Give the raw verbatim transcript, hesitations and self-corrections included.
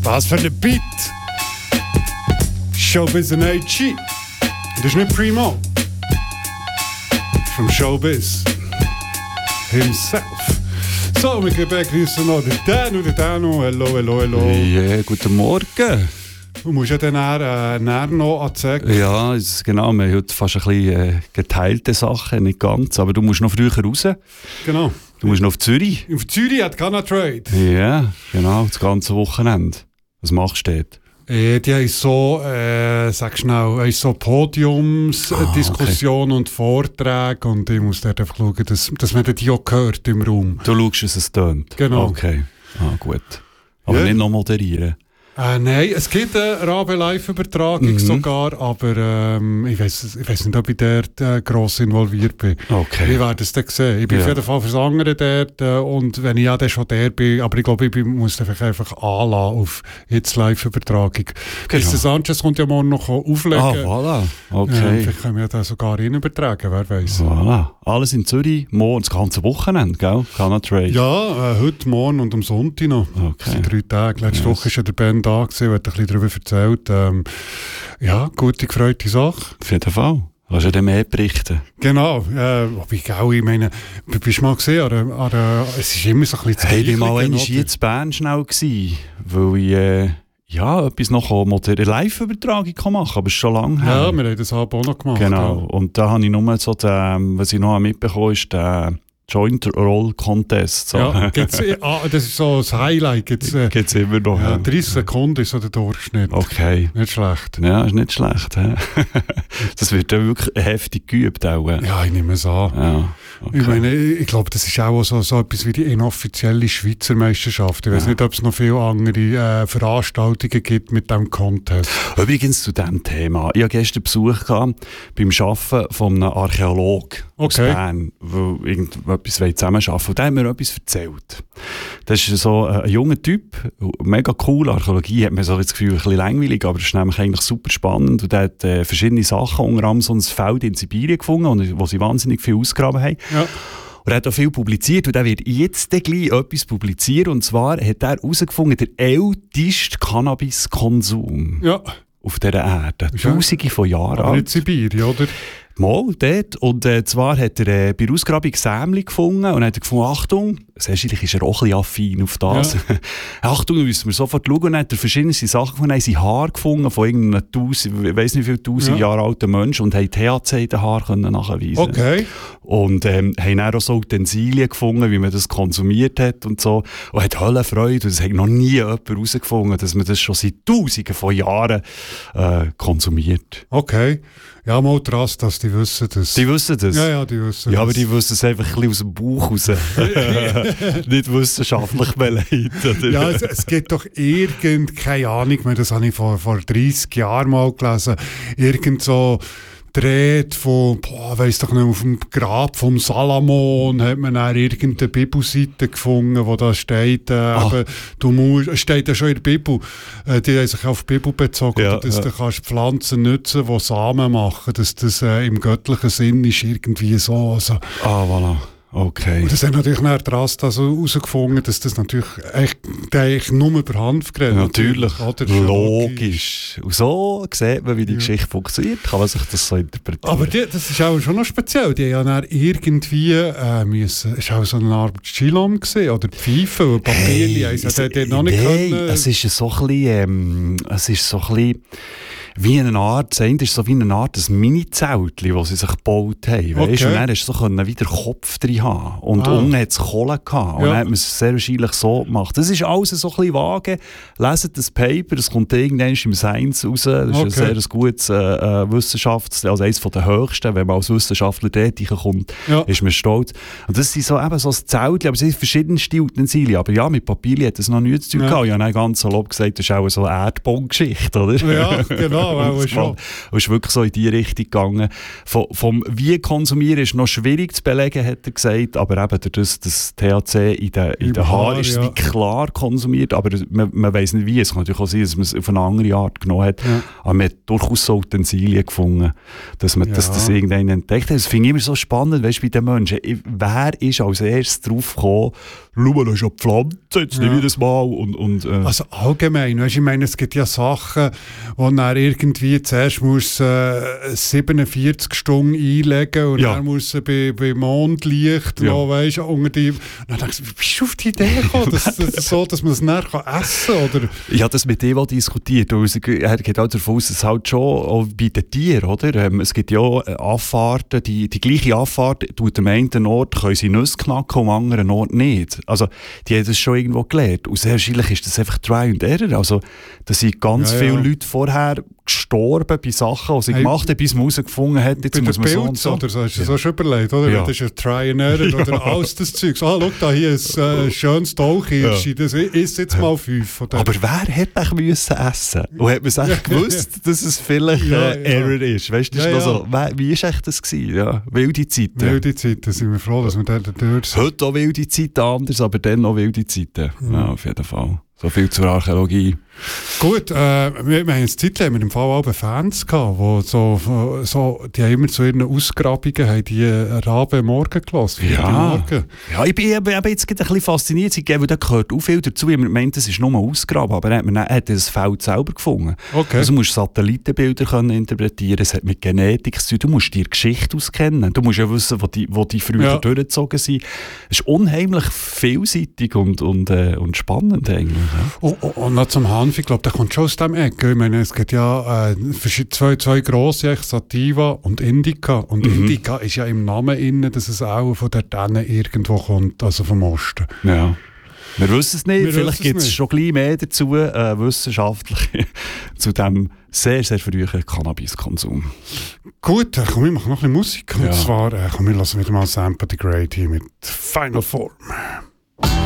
Was für ein Beat! Showbiz and A G. Das ist nicht Primo. From Showbiz himself. So, wir begrüßen noch den Dano, den Dano. Hello, hello, hello. Ja, guten Morgen. Du musst ja dann äh, näher noch anzeigen. Ja, ist, genau. Wir haben heute fast ein bisschen äh, geteilte Sachen, nicht ganz. Aber du musst noch früher raus. Genau. Du musst noch auf Zürich. Auf Zürich hat Ghana Trade. Ja, genau. Das ganze Wochenende. Was machst du dort? Äh, die haben so, äh, sag schnell, so Podiumsdiskussionen ah, okay. und Vorträge. Und ich muss dort einfach schauen, dass, dass man die auch hört im Raum. Du schaust, dass es tönt? Genau. Okay, ah, gut. Aber ja. Nicht noch moderieren? Äh, nein, es gibt eine Rabe-Live-Übertragung mhm. sogar, aber ähm, ich weiß ich nicht, ob ich dort äh, gross involviert bin. Okay. Ich werde es dann sehen. Ich bin ja. auf jeden Fall fürs andere dort äh, und wenn ich ja dann schon der bin, aber ich glaube, ich bin, muss einfach, einfach anlassen auf jetzt Live-Übertragung. Genau. Mister Sanchez kommt ja morgen noch auflegen. Ah, voilà. Okay. Ja, vielleicht können wir das sogar ihn übertragen, wer weiß. Voilà. Alles in Zürich, morgen, das ganze Wochenende, gell? Ghana Trade. Ja, äh, heute, morgen und am Sonntag noch. Okay. Das sind drei Tage. Letzte yes. Woche ist ja der Ben da gewesen, hat ein bisschen darüber erzählt. Ähm, ja, gute, gefreute Sache. Auf jeden Fall. Kannst du ja mehr berichten? Genau. Äh, ich, auch, ich meine, bist du mal gesehen? Oder, oder, es ist immer so ein bisschen hey, ich war mal einmal hier in Bern schnell gewesen, weil ich äh, ja, etwas noch eine Live-Übertragung machen kann, aber es ist schon lange her. Ja, wir haben das auch noch gemacht. Genau. Ja. Und da habe ich nur so den, was ich noch mitbekommen ist, der Joint Roll Contest. So. Ja, gibt's, ah, das ist so das Highlight. Gibt es äh, immer noch. Ja, dreißig Sekunden ist so der Durchschnitt. Okay. Nicht schlecht. Ja, ist nicht schlecht. Das wird ja wirklich heftig geübt. Auch. Ja, ich nehme es an. Ja, okay. Ich meine, ich glaube, das ist auch so, so etwas wie die inoffizielle Schweizer Meisterschaft. Ich weiß ja. nicht, ob es noch viele andere äh, Veranstaltungen gibt mit diesem Contest. Übrigens zu diesem Thema. Ich hatte gestern Besuch gehabt beim Arbeiten von einem Archäologen okay. aus Bern, wo irgendetwas zusammenarbeiten. Und der hat mir etwas erzählt. Das ist so ein junger Typ, mega cool. Archäologie hat man so das Gefühl, ein bisschen langweilig, aber es ist nämlich eigentlich super spannend. Und er hat äh, verschiedene Sachen, unter anderem so ein Feld in Sibirien gefunden, wo sie wahnsinnig viel ausgegraben haben. Ja. Und er hat auch viel publiziert und er wird jetzt gleich etwas publizieren. Und zwar hat er herausgefunden, der älteste Cannabiskonsum ja. auf dieser Erde. Tausende von Jahren alt. Aber nicht Sibirien, oder? Mal dort. Und äh, zwar hat er äh, bei der Ausgrabung Sämli gefunden und hat er gefunden, Achtung, wahrscheinlich ist er auch ein bisschen affin auf das. Ja. Achtung, da müssen wir sofort schauen. Und dann hat er verschiedene Sachen gefunden, haben sie Haar gefunden von irgendeinem tausend, ich weiss nicht wie viel tausend ja. Jahre alten Mensch und haben T H C in den Haaren nachweisen. Okay. Und ähm, haben dann auch so Utensilien gefunden, wie man das konsumiert hat und so. Und hat Höllenfreude. Und es hat noch nie jemand herausgefunden, dass man das schon seit Tausenden von Jahren äh, konsumiert. Okay. Ja, mal krass, dass die wissen das. Die wissen das? Ja, ja, die wissen ja, das. aber die wissen es einfach ein bisschen aus dem Bauch raus. Nicht wissenschaftlich beleidigt. Ja, es, es gibt doch irgend, keine Ahnung mehr, das habe ich vor, vor dreissig Jahren mal gelesen, irgend so Dreht von, boah, weiss doch nicht, auf dem Grab vom Salomon hat man dann irgendeine Bibelseite gefunden, wo da steht, äh, eben, du musst, steht ja schon in der Bibel, äh, die haben sich auf die Bibel bezogen, ja, dass ja. du kannst Pflanzen nutzen, die Samen machen, dass das äh, im göttlichen Sinn ist irgendwie so. Also. Ah, voilà. Okay. Und das hat natürlich nach der Rasta so herausgefunden, dass das natürlich echt, eigentlich nur über Hanf geredet. Ja, natürlich. Oder? Logisch. Und so sieht man, wie die ja. Geschichte funktioniert. Kann man sich das so interpretieren. Aber die, das ist auch schon noch speziell. Die haben ja irgendwie äh, müssen, es war auch so eine Art Chilom gesehen oder Pfeife oder Papierli. Hey, also, es, die noch nicht nee, können. Es ist so ein bisschen, ähm, es ist so ein bisschen wie eine Art, das eine ist so wie eine Art ein Mini-Zeltchen, das sie sich gebaut haben. Okay. Weißt? Und dann hast du so wieder Kopf drin haben. Und ah. unten hat es Kohle gehabt. Und ja. dann hat man es sehr wahrscheinlich so gemacht. Das ist alles so ein bisschen vage. Leset das Paper, das kommt irgendwann im Science raus. Das ist okay. ein sehr gutes äh, Wissenschafts-, also eines der höchsten, wenn man als Wissenschaftler dort kommt, ja. ist man stolz. Und das sind so eben so ein Zeltchen, aber es sind verschiedenste Utensilien. Aber ja, mit Papier hat das noch nichts zu tun ja. gehabt. Ich habe dann ganz salopp gesagt, das ist auch so eine Erdbodengeschichte, oder? Ja, genau. auch schon. Und ist wirklich so in die Richtung gegangen. Vom, vom wie konsumieren ist noch schwierig zu belegen, hat er gesagt, aber eben durch das, das T H C in den, in den Haaren ist ja. klar konsumiert, aber man, man weiss nicht wie. Es kann natürlich auch sein, dass man es auf eine andere Art genommen hat, ja. aber man hat durchaus so Utensilien gefunden, dass man ja. das, das irgendwann entdeckt hat. Das finde ich immer so spannend, weißt du, bei den Menschen. Wer ist als erstes drauf gekommen, schau, das ist eine Pflanze, jetzt nehme ich das mal. Und, und, äh. Also allgemein, weißt, ich meine, es gibt ja Sachen, wo man irgendwie zuerst muss, äh, siebenundvierzig Stunden einlegen und ja. dann muss er bei, bei Mondlicht ja. noch, weißt, unter die... Und dann denkst du, wie bist du auf die Idee gekommen, dass, das so, dass man es nachher essen kann? Oder? Ich habe das mit Eva diskutiert. Er geht auch davon aus, dass es halt schon auch bei den Tieren, oder? Ähm, es gibt ja Affahrten, die, die gleiche Affahrt tut am einen Ort können sie Nüsse knacken, am anderen Ort nicht. Also, die haben das schon irgendwo gelernt. Und sehr wahrscheinlich ist das einfach Try and Error. Also, da sind ganz ja, viele ja. Leute vorher gestorben bei Sachen, die sie hey, gemacht haben, bis man herausgefunden hat, jetzt muss man so und so. Oder so, hast du ja. das schon überlegt, oder? Ja. Das ist ein Try and Error ja. oder alles das Zeug. Ah, schau, da hier ist ein äh, schönes Tauchhirschi, ja. das ist jetzt mal fünf von denen. Aber wer hätte eigentlich müssen essen? Und hat man es eigentlich gewusst, dass es vielleicht ja, äh, Error ja. ist? Weißt du, ja, ja. so, wie war echt das gewesen? Ja, wilde Zeiten. Wilde Zeiten, sind wir froh, dass wir da durch sind. Heute auch wilde Zeiten anders, aber dann noch wilde Zeiten. Mhm. Ja, auf jeden Fall. So viel zur Archäologie. Gut, äh, wir, wir haben eine Zeit lang mit dem Fall auch Fans gehabt, wo so, so, die haben immer zu ihren Ausgrabungen haben die Rabe morgen gelassen. Ja. ja, ich bin, bin jetzt ein bisschen fasziniert, weil da gehört auch viel dazu. Ich meine, das ist nur ausgraben, aber er hat, man, er hat das Feld selber gefunden. Okay. Also du musst Satellitenbilder können interpretieren, es hat mit Genetik zu tun, du musst die Geschichte auskennen, du musst ja wissen, wo die, wo die früher ja. durchgezogen sind. Es ist unheimlich vielseitig und, und, äh, und spannend eigentlich. Ja. Und, und noch zum Hanf, ich glaube, der kommt schon aus dem Eck. Ich meine, es gibt ja äh, zwei, zwei grosse, Sativa und Indica. Und mhm. Indica ist ja im Namen inne, dass es auch von der Tanne irgendwo kommt, also vom Osten. Ja. Wir wissen es nicht, wir vielleicht gibt es schon ein bisschen mehr dazu, äh, wissenschaftlich, zu diesem sehr, sehr frühen Cannabiskonsum. Gut, äh, komm, wir machen noch ein bisschen Musik. Und ja. zwar, äh, komm, wir lassen wieder mal Sampa the Great hier mit Final Form.